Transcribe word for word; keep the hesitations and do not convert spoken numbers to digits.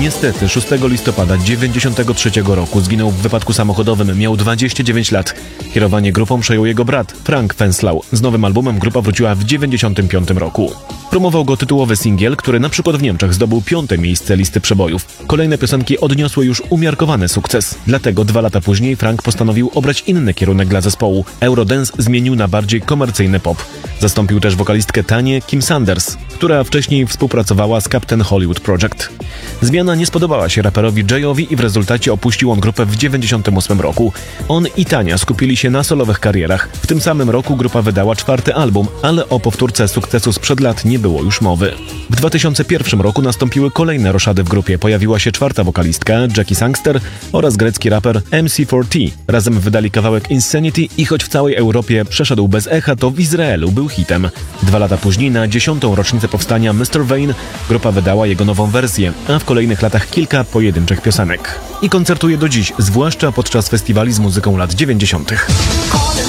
Niestety szóstego listopada dziewięćdziesiątego trzeciego roku zginął w wypadku samochodowym. Miał dwadzieścia dziewięć lat. Kierowanie grupą przejął jego brat, Frank Fenslau. Z nowym albumem grupa wróciła w dziewięćdziesiątym piątym roku. Promował go tytułowy singiel, który na przykład w Niemczech zdobył piąte miejsce listy przebojów. Kolejne piosenki odniosły już umiarkowany sukces. Dlatego dwa lata później Frank postanowił obrać inny kierunek dla zespołu. Eurodance zmienił na bardziej komercyjny pop. Zastąpił też wokalistkę Tanię Kim Sanders, która wcześniej współpracowała z Captain Hollywood Project. Zmiana nie spodobała się raperowi Jayowi i w rezultacie opuścił on grupę w dziewięćdziesiątym ósmym roku. On i Tania skupili się na solowych karierach. W tym samym roku grupa wydała czwarty album, ale o powtórce sukcesu sprzed lat nie było już mowy. W dwa tysiące pierwszym roku nastąpiły kolejne roszady w grupie. Pojawiła się czwarta wokalistka, Jackie Sangster, oraz grecki raper M C cztery T. Razem wydali kawałek Insanity i choć w całej Europie przeszedł bez echa, to w Izraelu był hitem. Dwa lata później, na dziesiątą rocznicę powstania mister Vain, grupa wydała jego nową wersję, a w kolejnych latach kilka pojedynczych piosenek. I koncertuje do dziś, zwłaszcza podczas festiwali z muzyką lat dziewięćdziesiątych.